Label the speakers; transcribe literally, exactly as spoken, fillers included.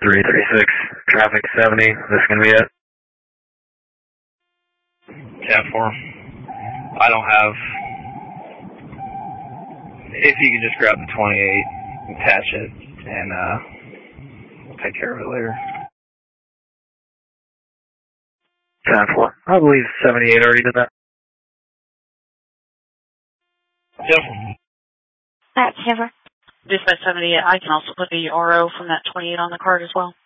Speaker 1: three thirty-six, traffic seventy, this is going to be it.
Speaker 2: ten four. I don't have... If you could just grab the twenty-eight, attach it, and uh, we'll take care of it later.
Speaker 1: ten four. I believe seventy-eight already did that.
Speaker 2: Yep.
Speaker 3: That's never. Dispatch seventy-eight, I can also put the R O from that twenty-eight on the card as well.